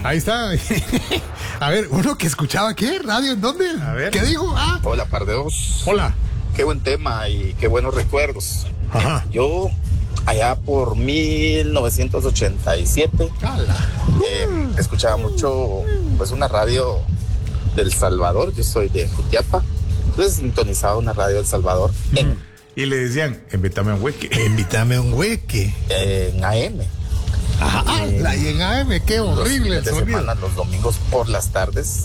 Ahí está. A ver, uno que escuchaba, ¿qué? ¿Radio en dónde? A ver. ¿Qué dijo? Ah. Hola, par de dos. Hola. Qué buen tema y qué buenos recuerdos. Ajá. Yo, allá por 1987, escuchaba mucho, pues, una radio del Salvador. Yo soy de Jutiapa. Entonces sintonizaba una radio del Salvador Y le decían, invítame a un hueque. Invítame a un hueque. en AM. Ajá. Y en AM, qué horrible el Los fines de sonido. semana, los domingos por las tardes,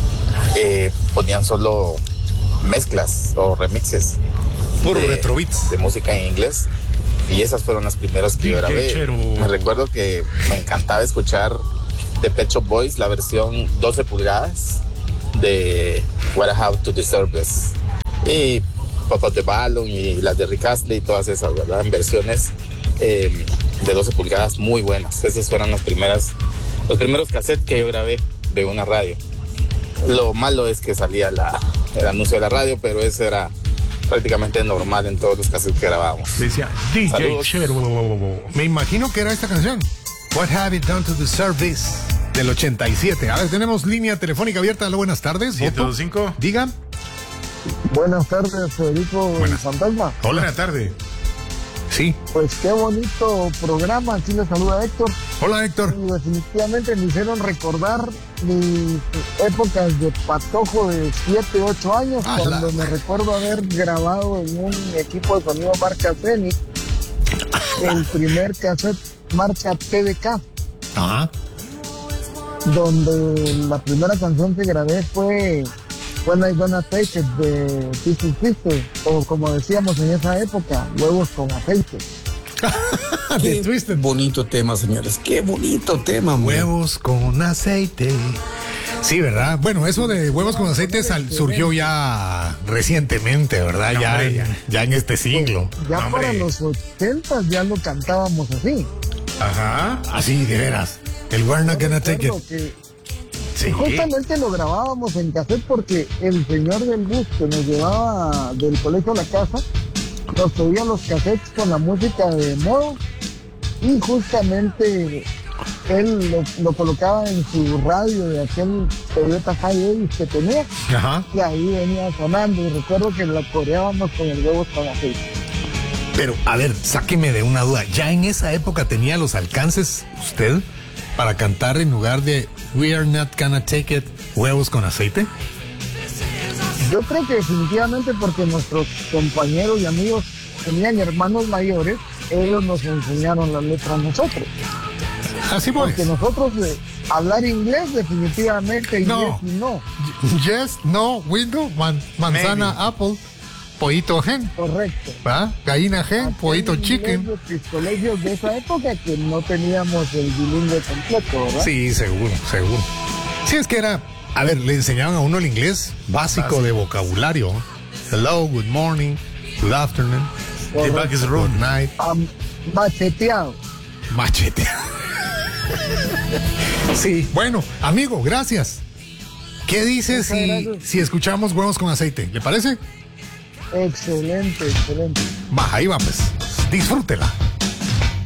ponían solo mezclas o remixes. Puro de retrobeats. De música en inglés. Y esas fueron las primeras que yo grabé. Chero. Me recuerdo que me encantaba escuchar de Pet Shop Boys la versión 12 pulgadas de What I Have to Deserve This. Y Pop Up the Balloon y las de Rick Astley y todas esas, ¿verdad? En versiones de 12 pulgadas muy buenas. Esos fueron los primeros cassettes que yo grabé de una radio. Lo malo es que salía el anuncio de la radio, pero eso era prácticamente normal en todos los cassettes que grabábamos. Decía, DJ Saludos. Chero. Me imagino que era esta canción. What have you done to deserve this? Del 87. A ver, tenemos línea telefónica abierta. Hola, buenas tardes. 725. Diga. Buenas tardes, Federico Buenas. Fantasma. Buena tarde. Sí. Pues qué bonito programa. Aquí le saluda Héctor. Hola, Héctor. Y definitivamente me hicieron recordar mis épocas de patojo de 7, 8 años, Ah, cuando me recuerdo haber grabado en un equipo de sonido marca Zenith el primer cassette marca TDK, Ajá. donde la primera canción que grabé fue When I Gonna Take It de Twisted Sister, o como decíamos en esa época, huevos con aceite. De Twisted. Bonito tema, señores. Qué bonito tema, güey. Huevos con aceite. Sí, ¿verdad? Bueno, eso de huevos con aceite surgió ya recientemente, ¿verdad? No, ya, hombre, ya en este siglo. Ya No, para hombre. los 80 ya lo cantábamos así. Ajá. Así, de veras. El We're Not Gonna Take It. Recuerdo que Sí. justamente lo grabábamos en cassette porque el señor del bus que nos llevaba del colegio a la casa nos pedía los cassettes con la música de modo y justamente él lo colocaba en su radio de aquel Toyota Hiace que tenía Ajá. y ahí venía sonando y recuerdo que la coreábamos con el huevos con aceite. Pero, a ver, sáqueme de una duda. ¿Ya en esa época tenía los alcances usted para cantar en lugar de We Are Not Gonna Take It, huevos con aceite? Yo creo que definitivamente porque nuestros compañeros y amigos tenían hermanos mayores, ellos nos enseñaron la letra a nosotros. Así pues. Porque nosotros hablar inglés definitivamente No. yes y no, Yes, no, window, manzana, Maybe. apple, pollito hen, correcto. ¿va? Gallina hen, pollito Aquel chicken. inglés de mis colegios de esa época que no teníamos el bilingüe completo, ¿verdad? Sí, seguro, seguro. Sí, es que era, a ver, le enseñaban a uno el inglés básico de vocabulario. Hello, good morning, good afternoon, The back is good wrong. night, Macheteado. machete. Sí, bueno, amigo, gracias. ¿Qué dices Muchas si, gracias. si escuchamos huevos con aceite? ¿Le parece? Excelente, excelente. Va, ahí va pues. Disfrútela.